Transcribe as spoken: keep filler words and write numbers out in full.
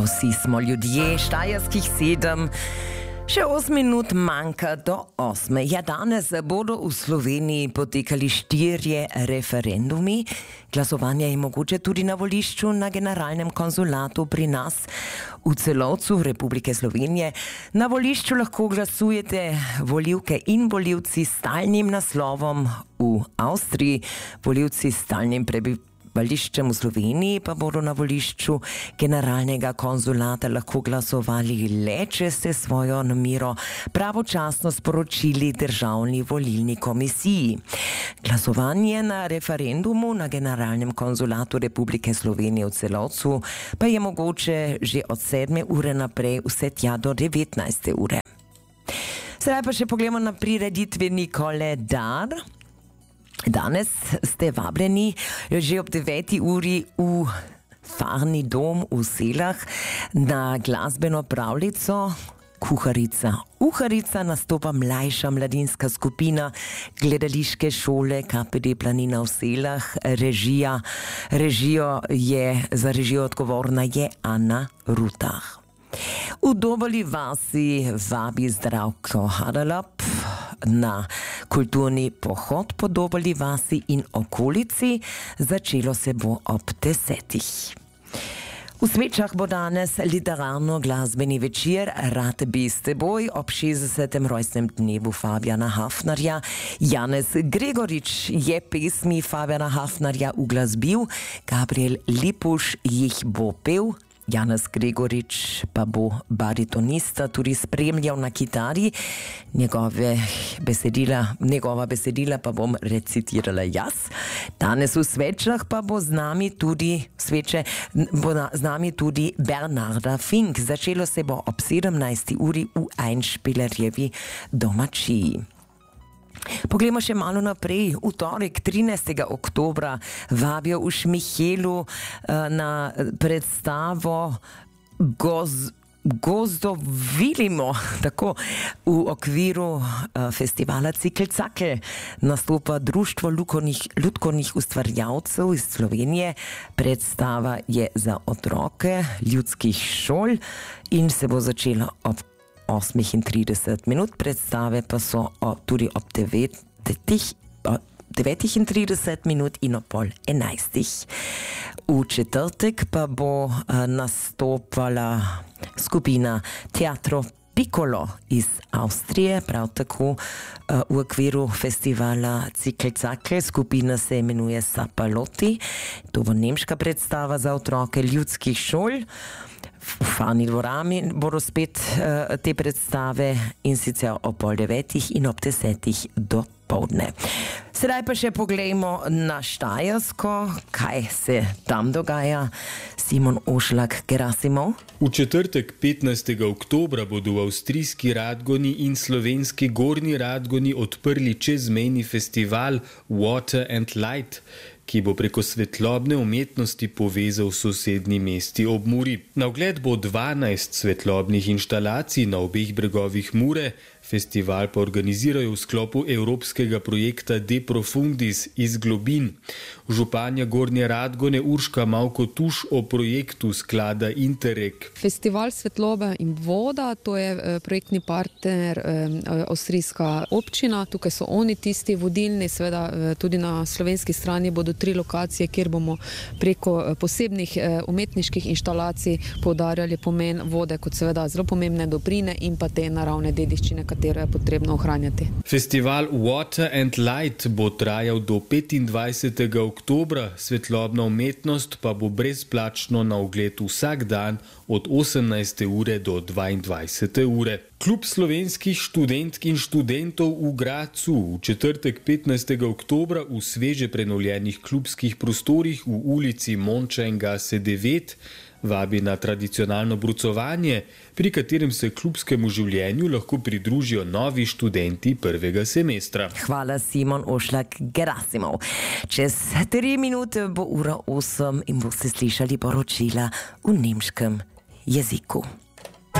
Vsi smo ljudje, štajerskih sedem. Še osem minut manjka do osme. Ja, danes bodo v Sloveniji potekali štirje referendumi. Glasovanje je mogoče tudi na volišču na generalnem konzulatu pri nas v Celovcu Republike Slovenije. Na volišču lahko glasujete volivke in volivci s stalnim naslovom v Avstriji, volivci s stalnim prebivališčem v Sloveniji pa bodo na volišču generalnega konzulata lahko glasovali le, če ste svojo namero pravočasno sporočili Državni volilni komisiji. Glasovanje na referendumu na generalnem konzulatu Republike Slovenije v Celovcu pa je mogoče že od sedme ure naprej vse tja do devetnajste ure. Sedaj pa še pogledamo na prireditveni koledar. Danes ste vabljeni že ob deveti uri v Farni dom v Selah na glasbeno pravljico Kuharica. Uharica nastopa mlajša mladinska skupina gledališke šole K P D Planina v Selah. Režija, režijo je, za režijo odgovorna je Ana Rutah. V Doboli vasi vabi Zdravko Hadalop na kulturni pohod po Doboli vasi in okolici. Začelo se bo ob desetih. V Svečah bo danes literarno-glasbeni večer Rad bi s teboj ob šestdesetem rojstnem dnevu Fabijana Hafnarja. Janez Gregorič je pesmi Fabijana Hafnarja uglasbil, Gabriel Lipuš jih bo pel, Janez Gregorič pa bo baritonista tudi spremljal na kitari. Njegove besedila, njegova besedila pa bom recitirala jaz. Danes v Svečah pa bo z nami tudi, sveče, bo na, z nami tudi Bernarda Fink. Začelo se bo ob sedemnajsti uri v Einspielerjevi domačiji. Poglejmo še malo naprej. V torek trinajstega oktobra vabijo v Šmihelu na predstavo Goz, Gozdovilimo, tako v okviru festivala Cikl Cakl nastopa Društvo lutkovnih ustvarjalcev iz Slovenije. Predstava je za otroke ljudskih šol in se bo začela ob osmih in trideset minut, predstave pa so o, tudi ob devetih, devetih in trideset minut in ob pol enajstih. V četrtek pa bo a, nastopala skupina Teatro Piccolo iz Avstrije, prav tako a, v okviru festivala Cikl Cakl. Skupina se imenuje Sapaloti. To bo nemška predstava za otroke ljudskih šol. V Farni dvorani bodo spet uh, te predstave in sicer ob pol devetih in ob desetih do povdne. Sedaj pa še poglejmo na Štajersko, kaj se tam dogaja. Simon Ošlak, Gerasimov. V četrtek petnajstega oktobra bodo v avstrijski Radgoni in slovenski Gornji Radgoni odprli čezmejni festival Water and Light, ki bo preko svetlobne umetnosti povezal sosednji mesti ob Muri. Na ogled bo dvanajst svetlobnih inštalacij na obeh bregovih Mure. Festival pa organizirajo v sklopu evropskega projekta De Profundis iz globin. Županja Gornje Radgone Urška Mavko-Tuš o projektu sklada Interreg. Festival svetlobe in voda, to je projektni partner avstrijska občina. Tukaj so oni tisti vodilni, seveda tudi na slovenski strani bodo tri lokacije, kjer bomo preko posebnih umetniških inštalacij poudarjali pomen vode kot seveda zelo pomembne dobrine in pa te naravne dediščine, katero je potrebno ohranjati. Festival Water and Light bo trajal do petindvajsetega oktobra, svetlobna umetnost pa bo brezplačno na ogled vsak dan od osemnajste ure do dvaindvajsete ure. Klub slovenskih študentk in študentov v Gradcu v četrtek petnajstega oktobra v sveže prenovljenih klubskih prostorih v ulici Mončengase devet vabi na tradicionalno brucovanje, pri katerem se klubskemu življenju lahko pridružijo novi študenti prvega semestra. Hvala, Simon Ošlak, Gerasimov. Čez tri minute bo ura osem in boste slišali poročila v nemškem jeziku.